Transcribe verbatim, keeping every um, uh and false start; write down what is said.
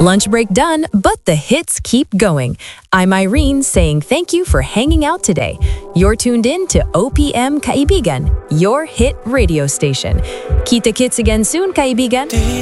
Lunch break done, but the hits keep going. I'm Irene saying thank you for hanging out today. You're tuned in to O P M Kaibigan, your hit radio station. Kita-kits again soon, Kaibigan.